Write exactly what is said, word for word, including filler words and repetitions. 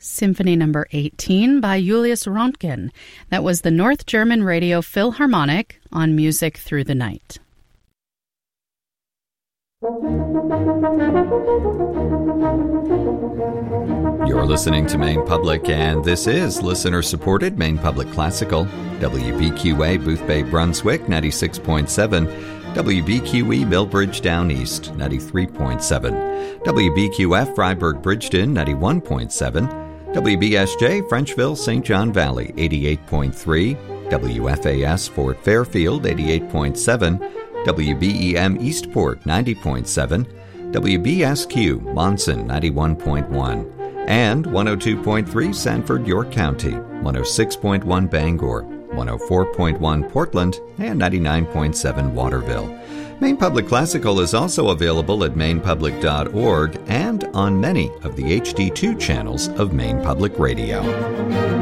Symphony Number eighteen by Julius Röntgen. That was the North German Radio Philharmonic on Music Through the Night. You're listening to Maine Public, and this is listener-supported Maine Public Classical. W B Q A Booth Bay, Brunswick, ninety-six point seven. W B Q E Millbridge Down East, ninety-three point seven. W B Q F Freiburg Bridgeton, ninety-one point seven. W B S J Frenchville Saint John Valley, eighty-eight point three. W F A S Fort Fairfield, eighty-eight point seven. W B E M Eastport, ninety point seven. W B S Q Monson, ninety-one point one. And one oh two point three Sanford, York County, one oh six point one Bangor, one oh four point one Portland, and ninety-nine point seven Waterville. Maine Public Classical is also available at maine public dot org and on many of the H D two channels of Maine Public Radio.